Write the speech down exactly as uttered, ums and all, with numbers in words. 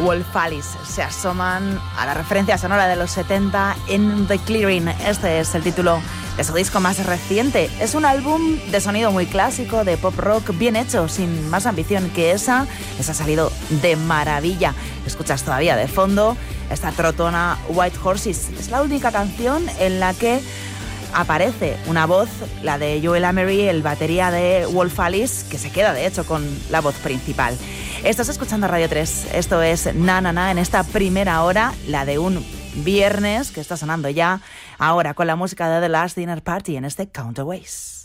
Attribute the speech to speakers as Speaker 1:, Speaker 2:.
Speaker 1: Wolf Alice se asoman a la referencia sonora de los setenta en The Clearing. Este es el título de su disco más reciente. Es un álbum de sonido muy clásico, de pop rock, bien hecho, sin más ambición que esa. Les ha salido de maravilla. Escuchas todavía de fondo esta trotona White Horses. Es la única canción en la que aparece una voz, la de Joel Amery, el batería de Wolf Alice, que se queda de hecho con la voz principal. Estás escuchando Radio tres, esto es Na Na Na en esta primera hora, la de un viernes que está sonando ya ahora con la música de The Last Dinner Party en este Counterways.